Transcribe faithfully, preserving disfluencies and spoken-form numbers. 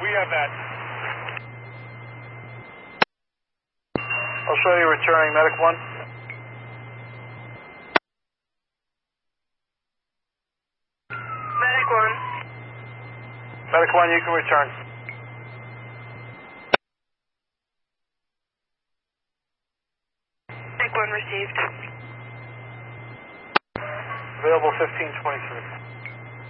We have that. I'll show you returning Medic one. Medic one. Medic one, you can return. Medic one received. Available fifteen twenty-three.